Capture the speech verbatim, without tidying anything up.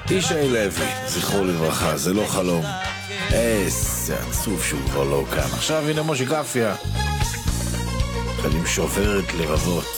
ישי לוי, זכרו לברכה, זה לא חלום. איזה עצוב שהוא כבר לא כאן. עכשיו הנה משה גפיה, חיים שוברת לבבות.